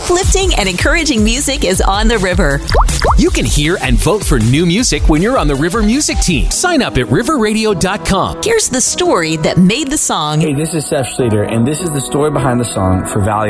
Uplifting and encouraging music is on the river. You can hear and vote for new music when you're on the River Music Team. Sign up at riverradio.com. Here's the story that made the song. Hey, this is Seth Schluter, and this is the story behind the song For Valley